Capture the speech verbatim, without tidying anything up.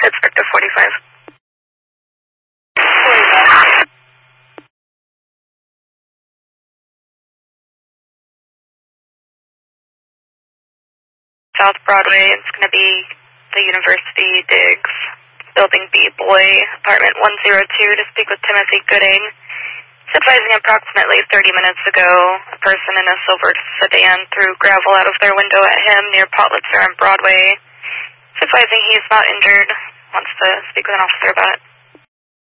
Pittsburgh to forty-five. South Broadway, it's going to be the University Digs, Building B, Boy, Apartment one oh two, to speak with Timothy Gooding. It's advising approximately thirty minutes ago, a person in a silver sedan threw gravel out of their window at him near Potlitzer on Broadway. It's advising he is not injured. Wants to speak with an officer about it.